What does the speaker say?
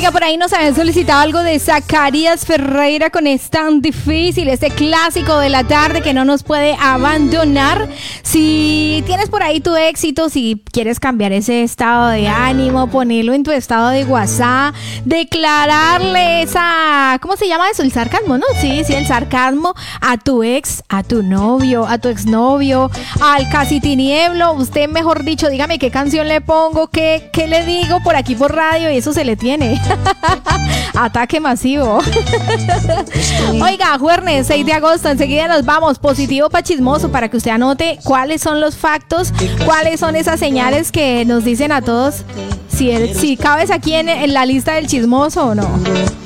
Oiga, por ahí nos habían solicitado algo de Zacarías Ferreira con Es tan difícil, este clásico de la tarde que no nos puede abandonar. Si tienes por ahí tu éxito, si quieres cambiar ese estado de ánimo, ponerlo en tu estado de WhatsApp, declararle esa, ¿cómo se llama eso? El sarcasmo, ¿no? Sí, el sarcasmo a tu ex, a tu novio, a tu exnovio, al casi tinieblo. Usted, mejor dicho, dígame qué canción le pongo, qué le digo por aquí por radio y eso se le tiene. Ataque masivo. Oiga, jueves 6 de agosto, enseguida nos vamos. Positivo pa' chismoso, para que usted anote cuáles son los factos, cuáles son esas señales que nos dicen a todos si cabes aquí en la lista del chismoso o no.